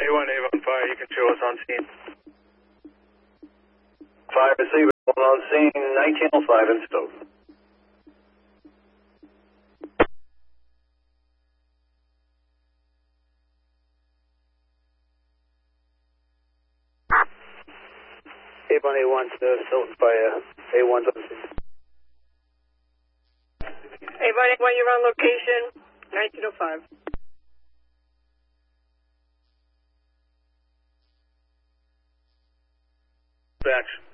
A1 Avon Fire, you can show us on scene. Fire receiver on scene, 1905 in Stoke. Avon A1 to Stoughton Fire, A1's on scene. Avon A1, you're on location, 1905. Action.